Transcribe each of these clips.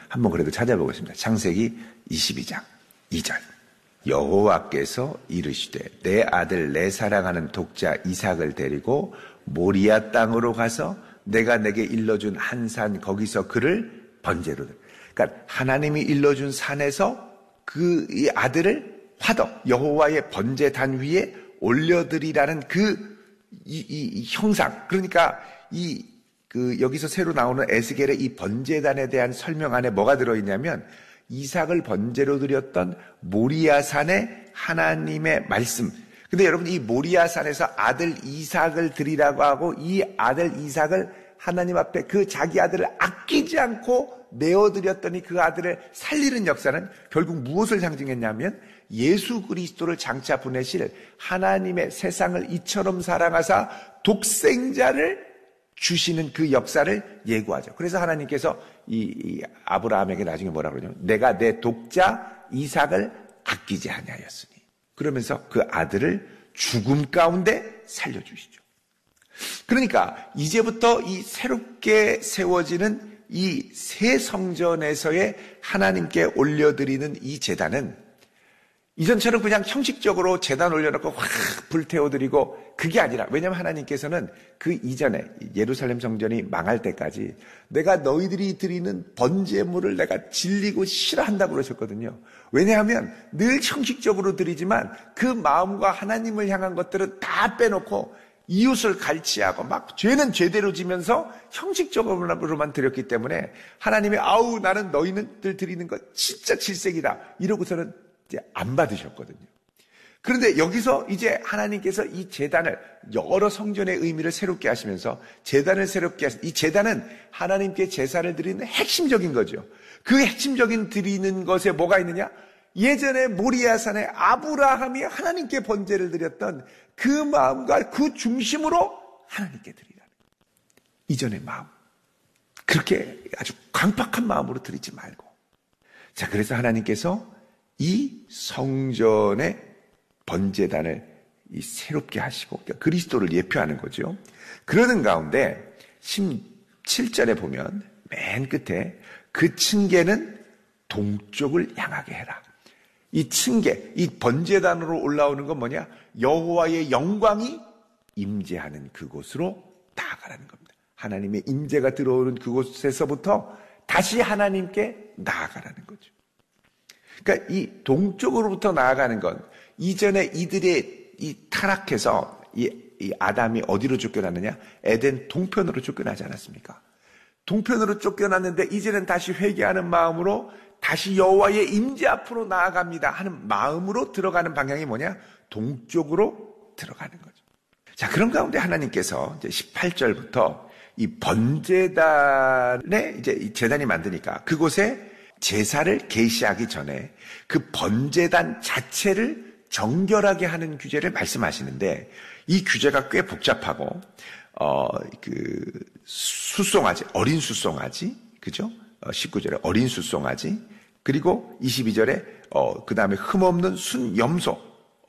한번 그래도 찾아보겠습니다. 창세기 22장 2절. 여호와께서 이르시되 내 아들 내 사랑하는 독자 이삭을 데리고 모리아 땅으로 가서 내가 내게 일러준 한 산 거기서 그를 번제로. 그러니까 하나님이 일러준 산에서 이 아들을 화덕 여호와의 번제단 위에 올려드리라는 이 형상. 그러니까 여기서 새로 나오는 에스겔의 이 번제단에 대한 설명 안에 뭐가 들어있냐면 이삭을 번제로 드렸던 모리아산의 하나님의 말씀. 근데 여러분 이 모리아산에서 아들 이삭을 드리라고 하고 이 아들 이삭을 하나님 앞에 자기 아들을 아끼지 않고 내어드렸더니 그 아들을 살리는 역사는 결국 무엇을 상징했냐면 예수 그리스도를 장차 보내실 하나님의 세상을 이처럼 사랑하사 독생자를 주시는 그 역사를 예고하죠. 그래서 하나님께서 이 아브라함에게 나중에 뭐라 그러냐면 내가 내 독자 이삭을 아끼지 아니하였으니 그러면서 그 아들을 죽음 가운데 살려주시죠. 그러니까 이제부터 이 새롭게 세워지는 이 새 성전에서의 하나님께 올려드리는 이 제단은 이전처럼 그냥 형식적으로 제단 올려놓고 확 불태워드리고 그게 아니라, 왜냐하면 하나님께서는 그 이전에 예루살렘 성전이 망할 때까지 내가 너희들이 드리는 번제물을 내가 질리고 싫어한다고 그러셨거든요. 왜냐하면 늘 형식적으로 드리지만 그 마음과 하나님을 향한 것들은 다 빼놓고 이웃을 갈취하고 막 죄는 죄대로 지면서 형식적으로만 드렸기 때문에 하나님이 아우 나는 너희들 드리는 것 진짜 질색이다 이러고서는 이제 안 받으셨거든요. 그런데 여기서 이제 하나님께서 이 제단을 여러 성전의 의미를 새롭게 하시면서 제단을 새롭게 하신 이 제단은 하나님께 제사를 드리는 핵심적인 거죠. 그 핵심적인 드리는 것에 뭐가 있느냐? 예전에 모리아산에 아브라함이 하나님께 번제를 드렸던 그 마음과 그 중심으로 하나님께 드리라는 이전의 마음. 그렇게 아주 강팍한 마음으로 드리지 말고. 자, 그래서 하나님께서 이 성전의 번제단을 새롭게 하시고 그리스도를 예표하는 거죠. 그러는 가운데 17절에 보면 맨 끝에 그 층계는 동쪽을 향하게 해라. 이 층계, 이 번제단으로 올라오는 건 뭐냐? 여호와의 영광이 임재하는 그곳으로 나아가라는 겁니다. 하나님의 임재가 들어오는 그곳에서부터 다시 하나님께 나아가라는 거죠. 그러니까 이 동쪽으로부터 나아가는 건 이전에 이들의 타락해서 이 아담이 어디로 쫓겨났느냐? 에덴 동편으로 쫓겨나지 않았습니까? 동편으로 쫓겨났는데 이제는 다시 회개하는 마음으로 다시 여호와의 임재 앞으로 나아갑니다 하는 마음으로 들어가는 방향이 뭐냐? 동쪽으로 들어가는 거죠. 자, 그런 가운데 하나님께서 이제 18절부터 이 번제단에 이제 이 제단이 만드니까 그곳에 제사를 계시하기 전에 그 번제단 자체를 정결하게 하는 규제를 말씀하시는데 이 규제가 꽤 복잡하고 숫송아지, 어린 숫송아지, 그죠? 19절에 어린 숫송아지, 그리고 22절에 그 다음에 흠없는 순염소,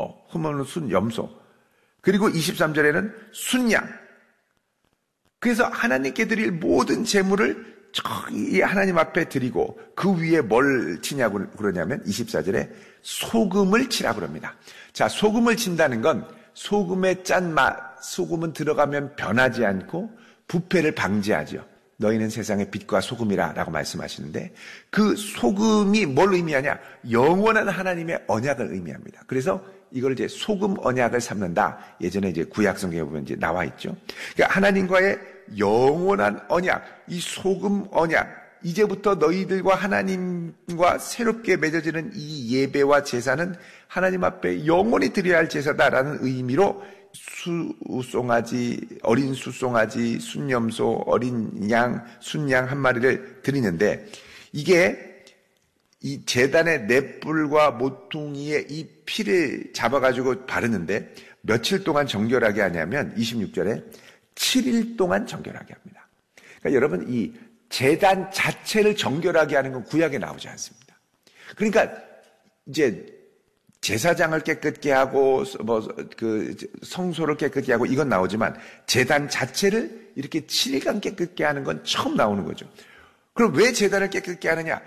그리고 23절에는 순양. 그래서 하나님께 드릴 모든 제물을 저기 하나님 앞에 드리고 그 위에 뭘 치냐고 그러냐면 24절에 소금을 치라 그럽니다. 자, 소금을 친다는 건 소금의 짠맛, 소금은 들어가면 변하지 않고 부패를 방지하죠. 너희는 세상의 빛과 소금이라 라고 말씀하시는데 그 소금이 뭘 의미하냐? 영원한 하나님의 언약을 의미합니다. 그래서 이걸 이제 소금 언약을 삼는다. 예전에 이제 구약 성경에 보면 이제 나와 있죠. 그러니까 하나님과의 영원한 언약, 이 소금 언약, 이제부터 너희들과 하나님과 새롭게 맺어지는 이 예배와 제사는 하나님 앞에 영원히 드려야 할 제사다라는 의미로 수송아지, 어린 수송아지, 순염소, 어린 양, 순양 한 마리를 드리는데 이게 이 제단의 넷불과 모퉁이에 이 피를 잡아가지고 바르는데 며칠 동안 정결하게 하냐면 26절에 7일 동안 정결하게 합니다. 그러니까 여러분 이 제단 자체를 정결하게 하는 건 구약에 나오지 않습니다. 그러니까 이제 제사장을 깨끗게 하고 성소를 깨끗게 하고 이건 나오지만 제단 자체를 이렇게 7일간 깨끗게 하는 건 처음 나오는 거죠. 그럼 왜 제단을 깨끗게 하느냐?